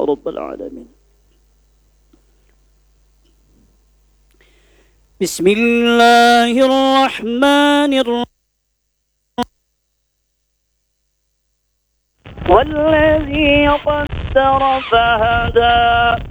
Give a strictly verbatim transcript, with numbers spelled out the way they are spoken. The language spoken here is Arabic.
رب العالمين. بسم الله الرحمن الرحيم. والذي قدر فهدى